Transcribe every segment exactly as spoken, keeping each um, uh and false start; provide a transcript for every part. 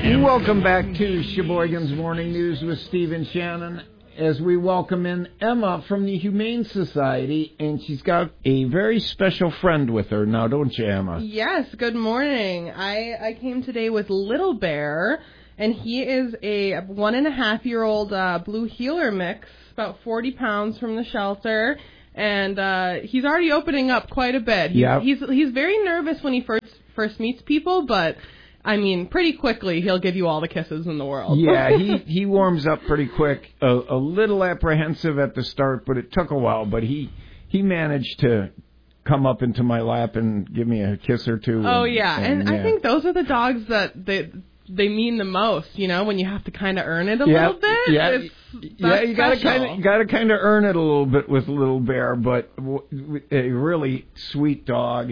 Welcome back to Sheboygan's Morning News with Steve and Shannon, as we welcome in Emma from the Humane Society, and she's got a very special friend with her now, don't you, Emma? Yes, good morning. I, I came today with Little Bear, and he is a one and a half year old uh, blue heeler mix, about forty pounds from the shelter, and uh, he's already opening up quite a bit. He's, yep. he's he's very nervous when he first first meets people, but I mean, pretty quickly he'll give you all the kisses in the world. Yeah, he, he warms up pretty quick. A, a little apprehensive at the start, but it took a while. But he he managed to come up into my lap and give me a kiss or two. Oh and, yeah, and, and I yeah. think those are the dogs that they they mean the most. You know, when you have to kind of earn it a yeah, little bit. Yeah, it's, yeah, you got to special. kind of got to kind of earn it a little bit with Little Bear, but w- a really sweet dog.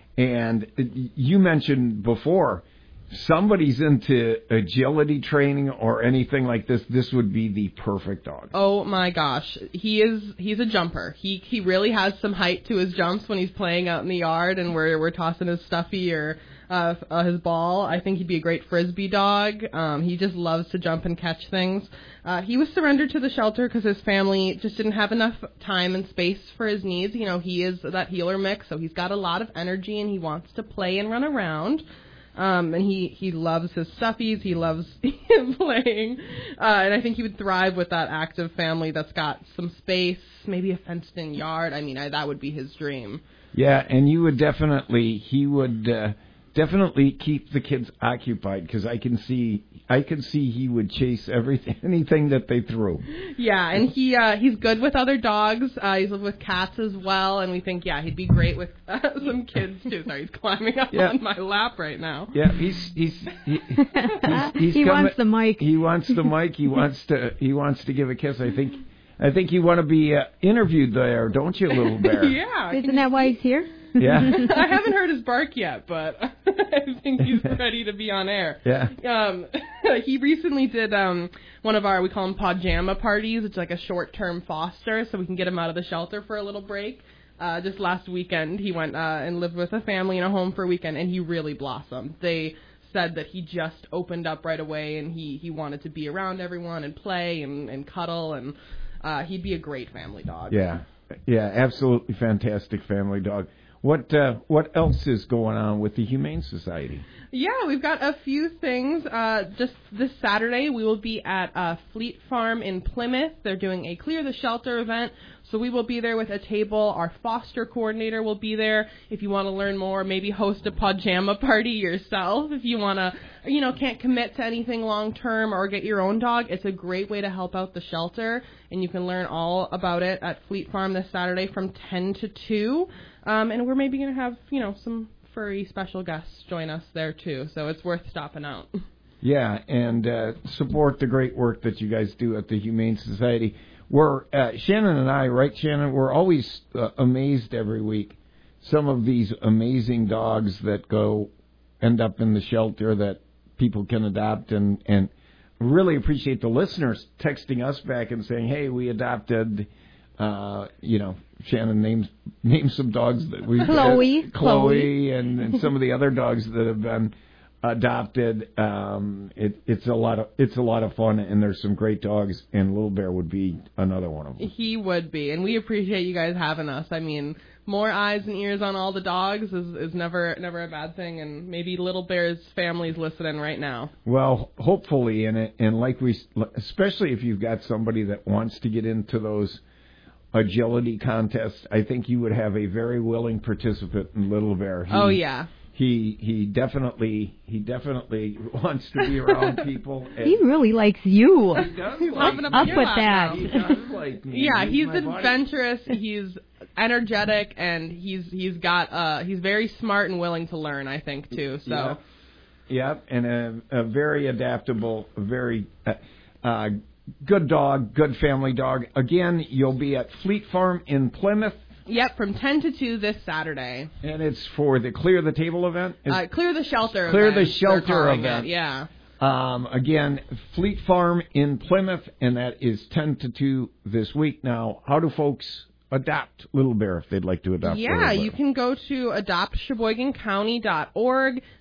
And you mentioned before, somebody's into agility training or anything like this, this would be the perfect dog. Oh my gosh, he is he's a jumper. He he really has some height to his jumps when he's playing out in the yard and we're we're tossing his stuffy or uh, uh, his ball. I think he'd be a great frisbee dog. Um, he just loves to jump and catch things. Uh, he was surrendered to the shelter because his family just didn't have enough time and space for his needs. You know, he is that heeler mix, so he's got a lot of energy and he wants to play and run around. Um, and he, he loves his stuffies. He loves playing. Uh, and I think he would thrive with that active family that's got some space, maybe a fenced-in yard. I mean, I, that would be his dream. Yeah, and you would definitely, he would uh, definitely keep the kids occupied because I can see, I can see he would chase everything, anything that they threw. Yeah, and he uh, he's good with other dogs. Uh, he's lived with cats as well, and we think, yeah, he'd be great with uh, some kids too. Sorry, he's climbing up yeah. on my lap right now. Yeah, he's he's he, he's, he's he coming, wants the mic. He wants the mic. He wants to he wants to give a kiss. I think I think you want to be uh, interviewed there, don't you, Little Bear? Yeah. Isn't that why he's here? Yeah. I haven't heard his bark yet, but I think he's ready to be on air. Yeah. Um, he recently did um, one of our, we call them pajama parties. It's like a short-term foster, so we can get him out of the shelter for a little break. Uh, just last weekend, he went uh, and lived with a family in a home for a weekend, and he really blossomed. They said that he just opened up right away, and he, he wanted to be around everyone and play and, and cuddle, and uh, he'd be a great family dog. Yeah. Yeah, absolutely fantastic family dog. What uh, what else is going on with the Humane Society? Yeah, we've got a few things. Uh, just this Saturday, we will be at uh, Fleet Farm in Plymouth. They're doing a Clear the Shelter event, so we will be there with a table. Our foster coordinator will be there. If you want to learn more, maybe host a pajama party yourself. If you want to, you know, can't commit to anything long term or get your own dog, it's a great way to help out the shelter, and you can learn all about it at Fleet Farm this Saturday from ten to two. Um, and we're maybe going to have, you know, some furry special guests join us there, too. So it's worth stopping out. Yeah, and uh, support the great work that you guys do at the Humane Society. We're, uh, Shannon and I, right, Shannon, we're always uh, amazed every week. Some of these amazing dogs that go, end up in the shelter that people can adopt, and, and really appreciate the listeners texting us back and saying, hey, we adopted... Uh, you know, Shannon names names some dogs that we've Chloe, Chloe, Chloe, and, and some of the other dogs that have been adopted. Um, it, it's a lot of it's a lot of fun, and there's some great dogs. And Little Bear would be another one of them. He would be, and we appreciate you guys having us. I mean, more eyes and ears on all the dogs is, is never never a bad thing, and maybe Little Bear's family's listening right now. Well, hopefully, and it, and like we, especially if you've got somebody that wants to get into those agility contest, I think you would have a very willing participant in Little Bear. He, oh yeah, he he definitely he definitely wants to be around people. He really likes you. He does he's like up, up with that. He does like me. Yeah, he's, he's adventurous. He's energetic, and he's he's got uh he's very smart and willing to learn, I think, too. So. Yep, yep. And a, a very adaptable, very. Uh, uh, Good dog, good family dog. Again, you'll be at Fleet Farm in Plymouth. Yep, from ten to two this Saturday. And it's for the Clear the Table event? Uh, Clear the Shelter Clear event. the Shelter event. It, yeah. Um, again, Fleet Farm in Plymouth, and that is ten to two this week. Now, how do folks adopt Little Bear if they'd like to adopt Yeah, Little Bear? you can go to adopt sheboygan county dot org,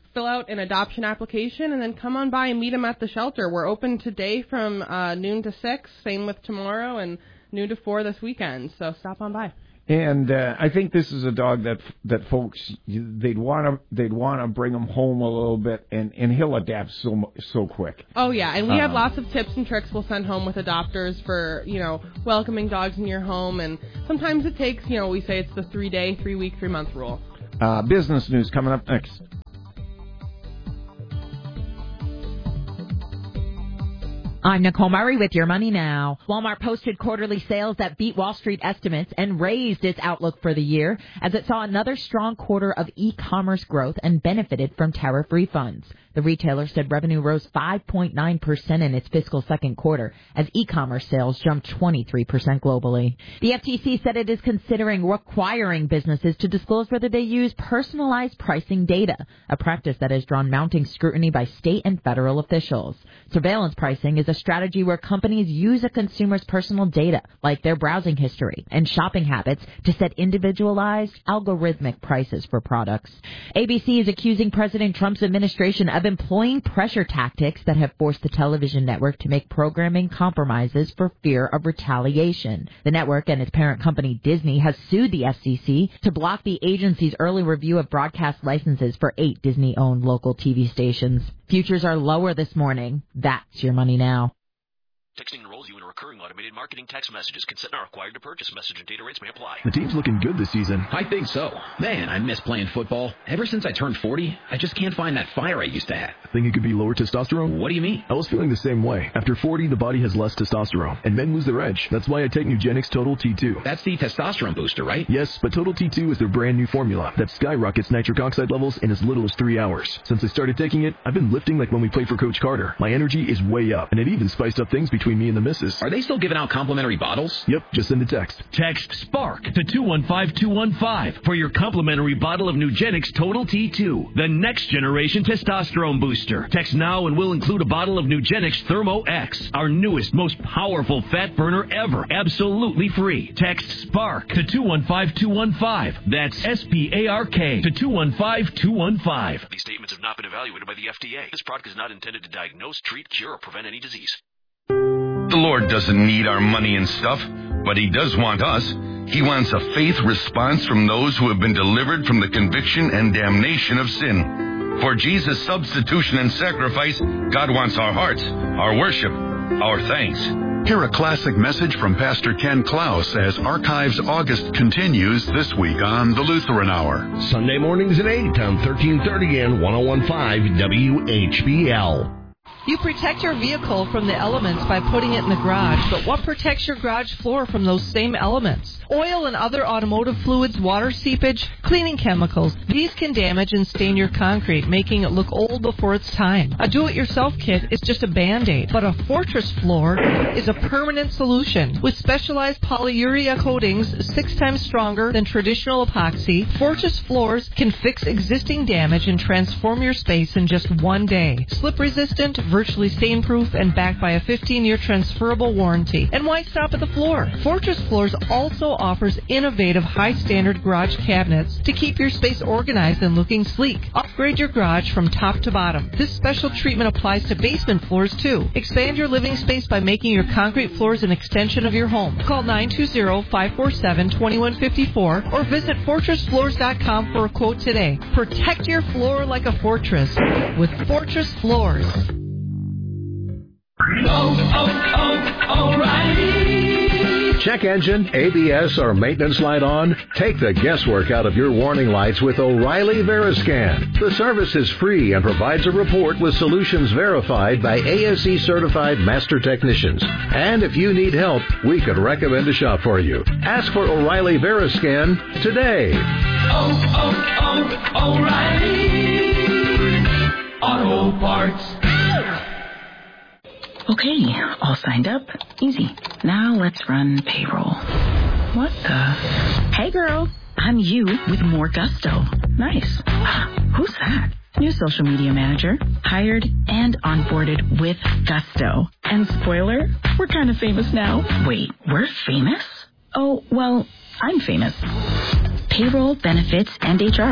fill out an adoption application, and then come on by and meet them at the shelter. We're open today from uh, noon to six, same with tomorrow, and noon to four this weekend. So stop on by. And uh, I think this is a dog that that folks they'd want to they'd want to bring him home a little bit, and, and he'll adapt so so quick. Oh yeah, and we have um, lots of tips and tricks we'll send home with adopters for you know welcoming dogs in your home, and sometimes it takes you know we say it's the three day, three week, three month rule. Uh, business news coming up next. I'm Nicole Murray with Your Money Now. Walmart posted quarterly sales that beat Wall Street estimates and raised its outlook for the year as it saw another strong quarter of e-commerce growth and benefited from tariff refunds. The retailer said revenue rose five point nine percent in its fiscal second quarter as e-commerce sales jumped twenty-three percent globally. The F T C said it is considering requiring businesses to disclose whether they use personalized pricing data, a practice that has drawn mounting scrutiny by state and federal officials. Surveillance pricing is a strategy where companies use a consumer's personal data, like their browsing history and shopping habits, to set individualized, algorithmic prices for products. A B C is accusing President Trump's administration of employing pressure tactics that have forced the television network to make programming compromises for fear of retaliation. The network and its parent company Disney has sued the F C C to block the agency's early review of broadcast licenses for eight Disney-owned local T V stations. Futures are lower this morning. That's Your Money Now. Texting enrolls you in a recurring automated marketing text messages. Consent not required to purchase. Message and data rates may apply. The team's looking good this season. I think so. Man, I miss playing football. Ever since I turned forty, I just can't find that fire I used to have. Think it could be lower testosterone? What do you mean? I was feeling the same way. After forty, the body has less testosterone, and men lose their edge. That's why I take Nugenix Total T two. That's the testosterone booster, right? Yes, but Total T two is their brand new formula that skyrockets nitric oxide levels in as little as three hours. Since I started taking it, I've been lifting like when we played for Coach Carter. My energy is way up, and it even spiced up things between me and the missus. Are they still giving out complimentary bottles? Yep, just send a text. Text SPARK to two one five two one five for your complimentary bottle of Nugenix Total T two, the next generation testosterone booster. Text now and we'll include a bottle of Nugenix Thermo X, our newest, most powerful fat burner ever, absolutely free. Text SPARK to two one five two one five. That's S P A R K to two one five two one five. These statements have not been evaluated by the F D A. This product is not intended to diagnose, treat, cure, or prevent any disease. The Lord doesn't need our money and stuff, but He does want us. He wants a faith response from those who have been delivered from the conviction and damnation of sin. For Jesus' substitution and sacrifice, God wants our hearts, our worship, our thanks. Hear a classic message from Pastor Ken Klaus as Archives August continues this week on the Lutheran Hour. Sunday mornings at eight on thirteen thirty and one oh one point five W H B L. You protect your vehicle from the elements by putting it in the garage, but what protects your garage floor from those same elements? Oil and other automotive fluids, water seepage, cleaning chemicals. These can damage and stain your concrete, making it look old before its time. A do-it-yourself kit is just a Band-Aid, but a Fortress floor is a permanent solution. With specialized polyurea coatings six times stronger than traditional epoxy, Fortress floors can fix existing damage and transform your space in just one day. Slip-resistant, virtually stain-proof, and backed by a fifteen-year transferable warranty. And why stop at the floor? Fortress Floors also offers innovative high-standard garage cabinets to keep your space organized and looking sleek. Upgrade your garage from top to bottom. This special treatment applies to basement floors, too. Expand your living space by making your concrete floors an extension of your home. Call nine two zero, five four seven, two one five four or visit fortress floors dot com for a quote today. Protect your floor like a fortress with Fortress Floors. Oh, oh, oh, O'Reilly. Check engine, A B S, or maintenance light on? Take the guesswork out of your warning lights with O'Reilly Veriscan. The service is free and provides a report with solutions verified by A S E-certified master technicians. And if you need help, we could recommend a shop for you. Ask for O'Reilly Veriscan today. Oh, oh, oh, O'Reilly Auto Parts. Okay, all signed up. Easy. Now let's run payroll. What the? Hey girl, I'm you with more gusto. Nice. Who's that? New social media manager. Hired and onboarded with gusto. And spoiler, we're kind of famous now. Wait, we're famous? Oh, well, I'm famous. Payroll, benefits, and H R.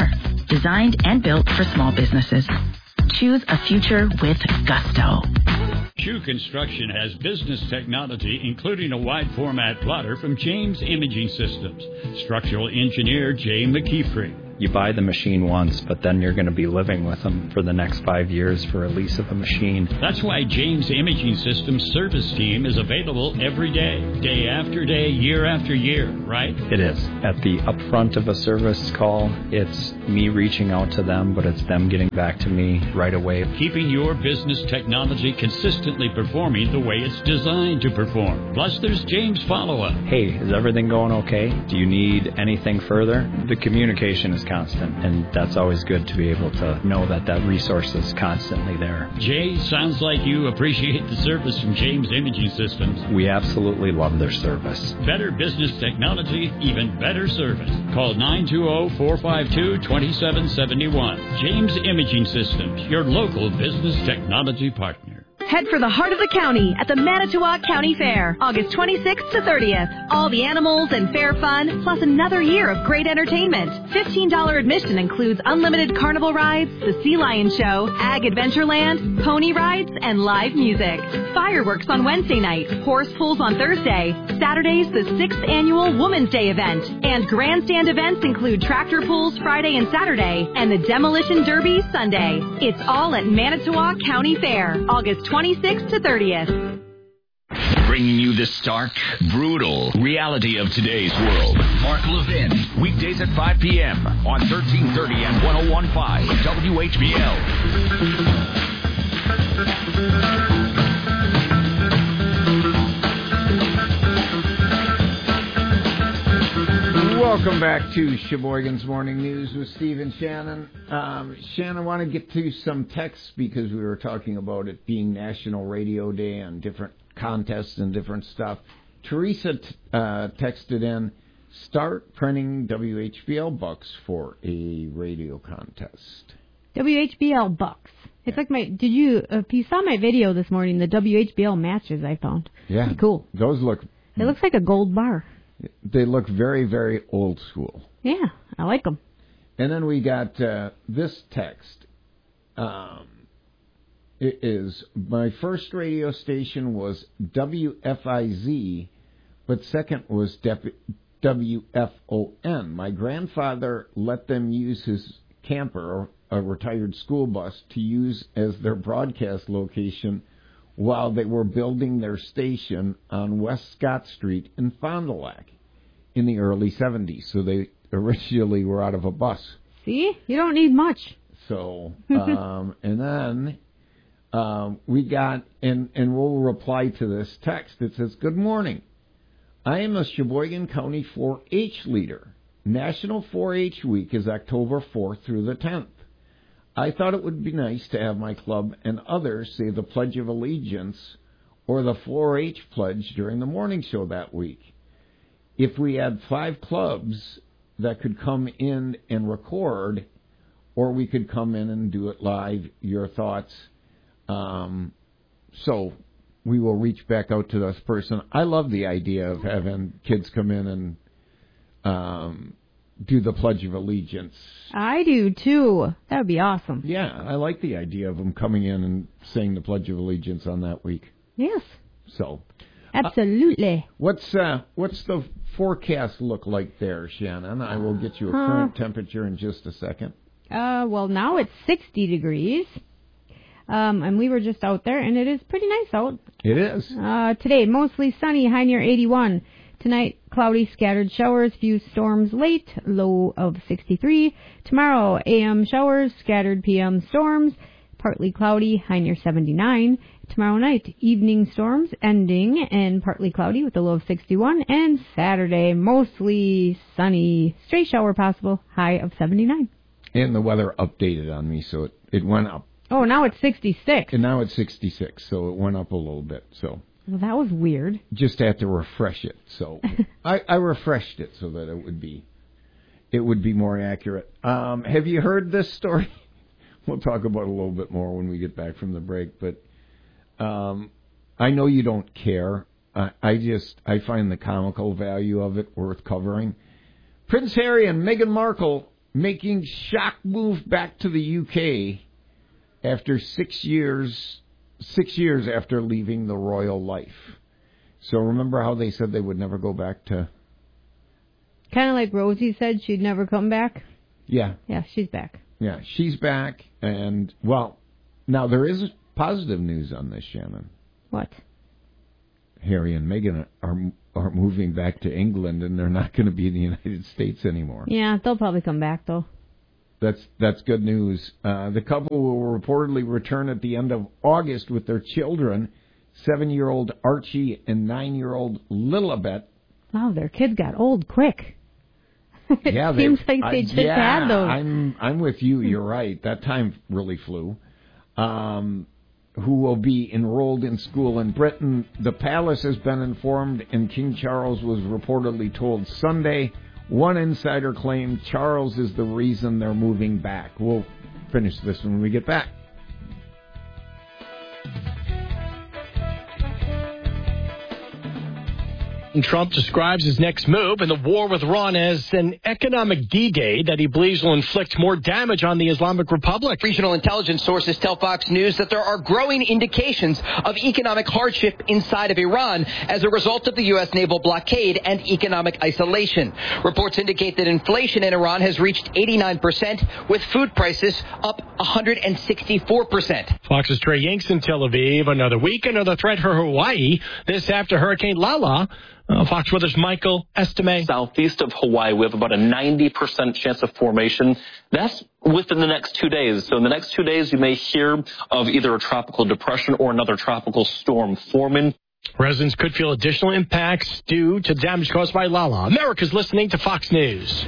designed and built for small businesses. Choose a future with gusto. Shoe Construction has business technology, including a wide format plotter from James Imaging Systems. Structural engineer Jay McKeefrey. You buy the machine once, but then you're going to be living with them for the next five years for a lease of a machine. That's why James Imaging Systems service team is available every day, day after day, year after year, right? It is. At the upfront of a service call, it's me reaching out to them, but it's them getting back to me right away. Keeping your business technology consistently performing the way it's designed to perform. Plus, there's James follow-up. Hey, is everything going okay? Do you need anything further? The communication is constant, and that's always good to be able to know that that resource is constantly there. Jay, sounds like you appreciate the service from James Imaging Systems. We absolutely love their service. Better business technology, even better service. Call nine two zero, four five two, two seven seven one. James Imaging Systems, your local business technology partner. Head for the heart of the county at the Manitowoc County Fair, August twenty-sixth to thirtieth. All the animals and fair fun, plus another year of great entertainment. fifteen dollars admission includes unlimited carnival rides, the Sea Lion Show, Ag Adventureland, pony rides, and live music. Fireworks on Wednesday night, horse pulls on Thursday. Saturday's the sixth annual Women's Day event. And grandstand events include tractor pulls Friday and Saturday, and the Demolition Derby Sunday. It's all at Manitowoc County Fair, August twenty-sixth to thirtieth. Bringing you the stark, brutal reality of today's world. Mark Levin, weekdays at five p.m. on thirteen thirty and one oh one point five W H B L. Welcome back to Sheboygan's Morning News with Steve and Shannon. Um, Shannon, I want to get to some texts because we were talking about it being National Radio Day and different contests and different stuff. Teresa t- uh, texted in, start printing W H B L bucks for a radio contest. W H B L bucks. It's like my, did you, if you saw my video this morning, the W H B L matches I found. Yeah. Pretty cool. Those look. It looks like a gold bar. They look very, very old school. Yeah, I like them. And then we got uh, this text. Um, it is, my first radio station was W F I Z, but second was W F O N. My grandfather let them use his camper, a retired school bus, to use as their broadcast location while they were building their station on West Scott Street in Fond du Lac in the early seventies. So they originally were out of a bus. See? You don't need much. So, um, and then um, we got, and, and we'll reply to this text. It says, good morning. I am a Sheboygan County four H leader. National four H Week is October fourth through the tenth. I thought it would be nice to have my club and others say the Pledge of Allegiance or the four H pledge during the morning show that week. If we had five clubs that could come in and record, or we could come in and do it live, your thoughts. Um, so we will reach back out to this person. I love the idea of having kids come in and um, do the Pledge of Allegiance. I do, too. That would be awesome. Yeah, I like the idea of them coming in and saying the Pledge of Allegiance on that week. Yes. So. Absolutely. Uh, what's uh, what's the forecast look like there, Shannon? I will get you a current uh, temperature in just a second. Uh, well, now it's sixty degrees. Um, and we were just out there, and it is pretty nice out. It is. Uh, today, mostly sunny, high near eighty-one. Tonight, cloudy, scattered showers, few storms late, low of sixty-three. Tomorrow, A M showers, scattered P M storms, partly cloudy, high near seventy-nine. Tomorrow night, evening storms ending and partly cloudy with a low of sixty-one. And Saturday, mostly sunny, stray shower possible, high of seventy-nine. And the weather updated on me, so it, it went up. Oh, now it's sixty-six. And now it's sixty-six, so it went up a little bit. So well, that was weird. Just had to refresh it. So I, I refreshed it so that it would be it would be more accurate. Um, have you heard this story? We'll talk about it a little bit more when we get back from the break, but um, I know you don't care. I, I just I find the comical value of it worth covering. Prince Harry and Meghan Markle making shock move back to the U K after six years, six years after leaving the royal life. So remember how they said they would never go back to... Kind of like Rosie said she'd never come back. Yeah. Yeah, she's back. Yeah, she's back. And, well, now there is positive news on this, Shannon. What? Harry and Meghan are are moving back to England, and they're not going to be in the United States anymore. Yeah, they'll probably come back, though. That's that's good news. Uh, the couple will reportedly return at the end of August with their children, seven-year-old Archie and nine-year-old Lilibet. Wow, their kids got old quick. it yeah, seems they, like they uh, just yeah, had those. I'm I'm with you. You're right. That time really flew. Um, who will be enrolled in school in Britain. The palace has been informed, and King Charles was reportedly told Sunday. One insider claimed Charles is the reason they're moving back. We'll finish this when we get back. Trump describes his next move in the war with Iran as an economic D-Day that he believes will inflict more damage on the Islamic Republic. Regional intelligence sources tell Fox News that there are growing indications of economic hardship inside of Iran as a result of the U S naval blockade and economic isolation. Reports indicate that inflation in Iran has reached eighty-nine percent, with food prices up one hundred sixty-four percent. Fox's Trey Yanks in Tel Aviv. Another week, another threat for Hawaii. This after Hurricane Lala. Uh, Fox Weather's Michael Estime. Southeast of Hawaii, we have about a ninety percent chance of formation. That's within the next two days. So in the next two days, you may hear of either a tropical depression or another tropical storm forming. Residents could feel additional impacts due to damage caused by Lala. America's listening to Fox News.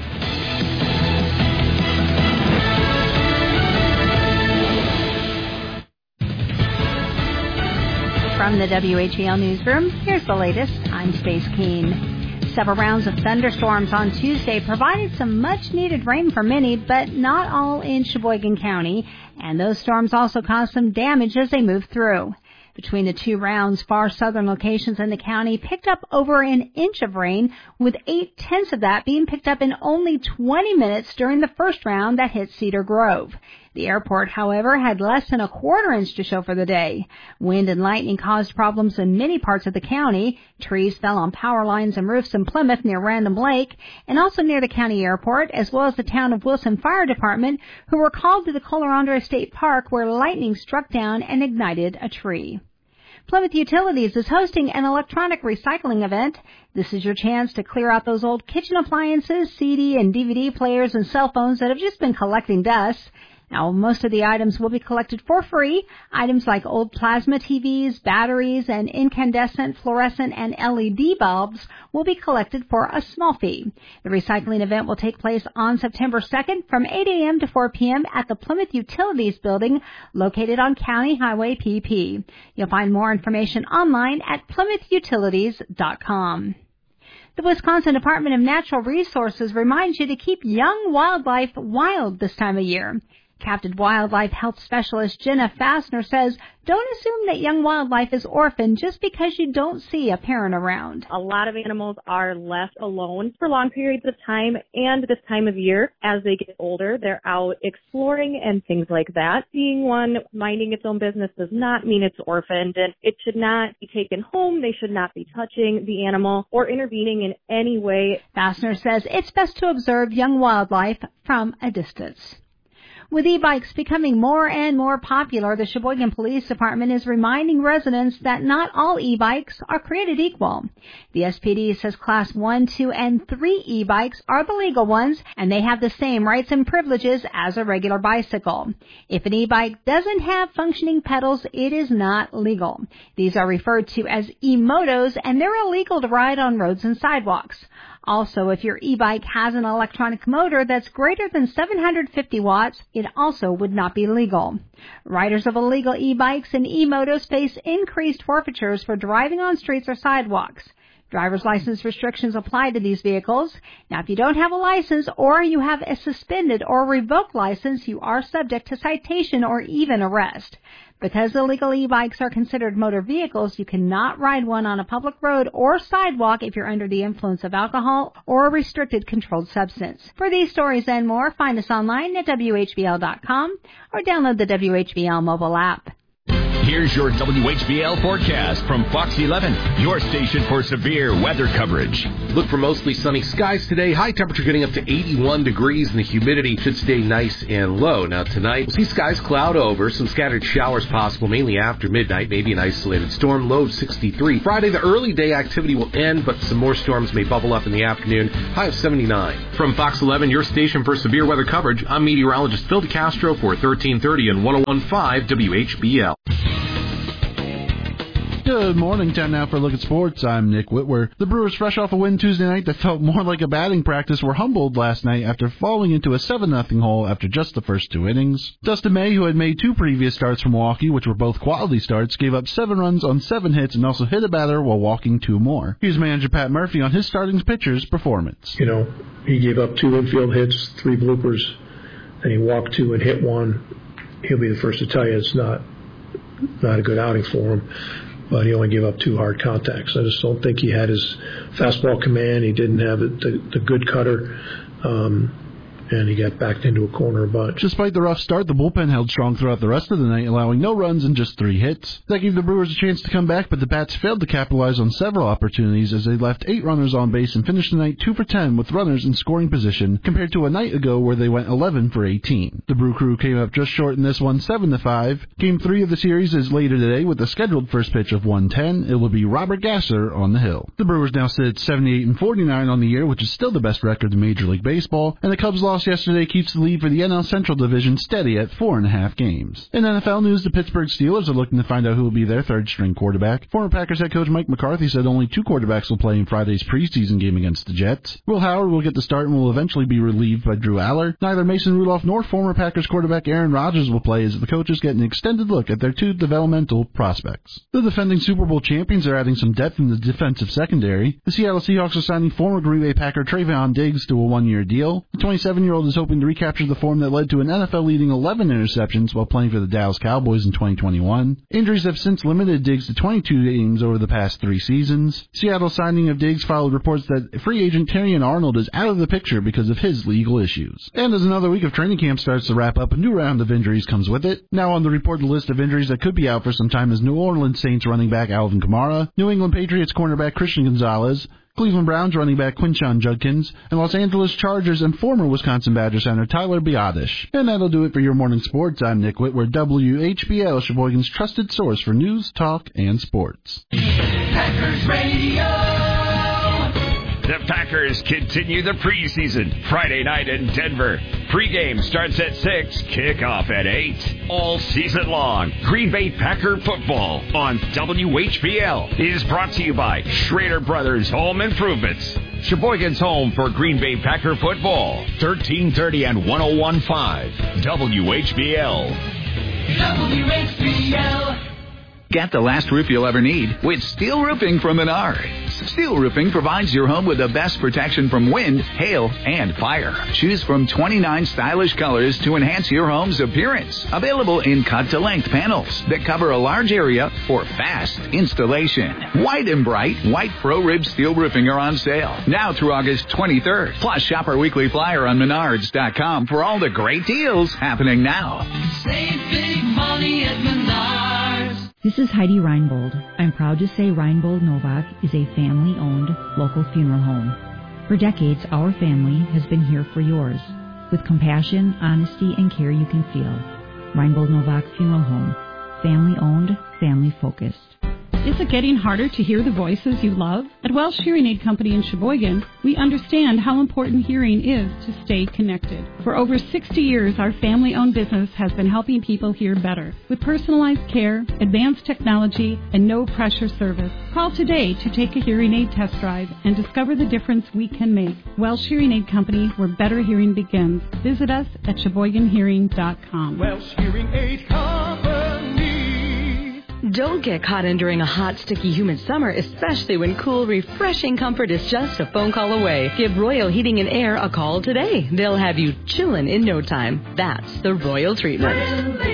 From the W H E L newsroom, here's the latest. I'm Stace Keene. Several rounds of thunderstorms on Tuesday provided some much-needed rain for many, but not all in Sheboygan County, and those storms also caused some damage as they moved through. Between the two rounds, far southern locations in the county picked up over an inch of rain, with eight-tenths of that being picked up in only twenty minutes during the first round that hit Cedar Grove. The airport, however, had less than a quarter inch to show for the day. Wind and lightning caused problems in many parts of the county. Trees fell on power lines and roofs in Plymouth near Random Lake, and also near the county airport, as well as the town of Wilson Fire Department, who were called to the Coloradonia State Park, where lightning struck down and ignited a tree. Plymouth Utilities is hosting an electronic recycling event. This is your chance to clear out those old kitchen appliances, C D and D V D players, and cell phones that have just been collecting dust. Now, most of the items will be collected for free. Items like old plasma T Vs, batteries, and incandescent, fluorescent, and L E D bulbs will be collected for a small fee. The recycling event will take place on September second from eight a.m. to four p.m. at the Plymouth Utilities building located on County Highway P P. You'll find more information online at plymouth utilities dot com. The Wisconsin Department of Natural Resources reminds you to keep young wildlife wild this time of year. Captive Wildlife Health Specialist Jenna Fassner says, don't assume that young wildlife is orphaned just because you don't see a parent around. A lot of animals are left alone for long periods of time, and this time of year, as they get older, they're out exploring and things like that. Seeing one minding its own business does not mean it's orphaned, and it should not be taken home. They should not be touching the animal or intervening in any way. Fassner says it's best to observe young wildlife from a distance. With e-bikes becoming more and more popular, the Sheboygan Police Department is reminding residents that not all e-bikes are created equal. The S P D says Class one, two, and three e-bikes are the legal ones, and they have the same rights and privileges as a regular bicycle. If an e-bike doesn't have functioning pedals, it is not legal. These are referred to as e-motos, and they're illegal to ride on roads and sidewalks. Also, if your e-bike has an electronic motor that's greater than seven hundred fifty watts, it also would not be legal. Riders of illegal e-bikes and e-motos face increased forfeitures for driving on streets or sidewalks. Driver's license restrictions apply to these vehicles. Now, if you don't have a license or you have a suspended or revoked license, you are subject to citation or even arrest. Because illegal e-bikes are considered motor vehicles, you cannot ride one on a public road or sidewalk if you're under the influence of alcohol or a restricted controlled substance. For these stories and more, find us online at W H B L dot com or download the W H B L mobile app. Here's your W H B L forecast from Fox eleven, your station for severe weather coverage. Look for mostly sunny skies today. High temperature getting up to eighty-one degrees, and the humidity should stay nice and low. Now tonight, we'll see skies cloud over, some scattered showers possible, mainly after midnight, maybe an isolated storm, low of sixty-three. Friday, the early day activity will end, but some more storms may bubble up in the afternoon, high of seventy-nine. From Fox eleven, your station for severe weather coverage, I'm meteorologist Phil DeCastro for thirteen thirty and one oh one point five W H B L. Good morning. Time now for a look at sports. I'm Nick Whitwer. The Brewers, fresh off a win Tuesday night that felt more like a batting practice, were humbled last night after falling into a seven nothing hole after just the first two innings. Dustin May, who had made two previous starts for Milwaukee, which were both quality starts, gave up seven runs on seven hits and also hit a batter while walking two more. Here's manager Pat Murphy on his starting pitcher's performance. You know, he gave up two infield hits, three bloopers, and he walked two and hit one. He'll be the first to tell you it's not not a good outing for him. But he only gave up two hard contacts. I just don't think he had his fastball command. He didn't have the, the good cutter. Um, and he got backed into a corner a bunch. Despite the rough start, the bullpen held strong throughout the rest of the night, allowing no runs and just three hits. That gave the Brewers a chance to come back, but the Bats failed to capitalize on several opportunities as they left eight runners on base and finished the night two for ten with runners in scoring position, compared to a night ago where they went eleven for eighteen. The Brew Crew came up just short in this one, seven to five. Game three of the series is later today with a scheduled first pitch of one ten. It will be Robert Gasser on the hill. The Brewers now sit at seventy-eight and forty-nine on the year, which is still the best record in Major League Baseball, and the Cubs' loss yesterday keeps the lead for the N L Central Division steady at four and a half games. In N F L news, the Pittsburgh Steelers are looking to find out who will be their third-string quarterback. Former Packers head coach Mike McCarthy said only two quarterbacks will play in Friday's preseason game against the Jets. Will Howard will get the start and will eventually be relieved by Drew Aller. Neither Mason Rudolph nor former Packers quarterback Aaron Rodgers will play as the coaches get an extended look at their two developmental prospects. The defending Super Bowl champions are adding some depth in the defensive secondary. The Seattle Seahawks are signing former Green Bay Packer Trayvon Diggs to a one-year deal. The twenty-seven-year-old is hoping to recapture the form that led to an N F L-leading eleven interceptions while playing for the Dallas Cowboys in twenty twenty-one. Injuries have since limited Diggs to twenty-two games over the past three seasons. Seattle's signing of Diggs followed reports that free agent Terrion Arnold is out of the picture because of his legal issues. And as another week of training camp starts to wrap up, a new round of injuries comes with it. Now on the reported list of injuries that could be out for some time is New Orleans Saints running back Alvin Kamara, New England Patriots cornerback Christian Gonzalez, Cleveland Browns running back Quinshon Judkins, and Los Angeles Chargers and former Wisconsin Badger center Tyler Biadasz. And that'll do it for your morning sports. I'm Nick Whitwer, W H B L, Sheboygan's trusted source for news, talk, and sports. Packers Radio. The Packers continue the preseason. Friday night in Denver. Pregame starts at six, kickoff at eight. All season long, Green Bay Packer football on W H B L is brought to you by Schrader Brothers Home Improvements. Sheboygan's home for Green Bay Packer football. thirteen thirty and one oh one point five W H B L. W H B L. Get the last roof you'll ever need with steel roofing from Menards. Steel roofing provides your home with the best protection from wind, hail, and fire. Choose from twenty-nine stylish colors to enhance your home's appearance. Available in cut-to-length panels that cover a large area for fast installation. White and bright white Pro Rib steel roofing are on sale now through August twenty-third. Plus, shop our weekly flyer on Menards dot com for all the great deals happening now. Save big money at Menards. This is Heidi Reinbold. I'm proud to say Reinbold Novak is a family-owned local funeral home. For decades, our family has been here for yours, with compassion, honesty, and care you can feel. Reinbold Novak Funeral Home. Family-owned, family-focused. Is it getting harder to hear the voices you love? At Welsh Hearing Aid Company in Sheboygan, we understand how important hearing is to stay connected. For over sixty years, our family-owned business has been helping people hear better. With personalized care, advanced technology, and no-pressure service. Call today to take a hearing aid test drive and discover the difference we can make. Welsh Hearing Aid Company, where better hearing begins. Visit us at Sheboygan Hearing dot com. Welsh Hearing Aid Company. Don't get caught in during a hot, sticky, humid summer, especially when cool, refreshing comfort is just a phone call away. Give Royal Heating and Air a call today. They'll have you chillin' in no time. That's the Royal treatment.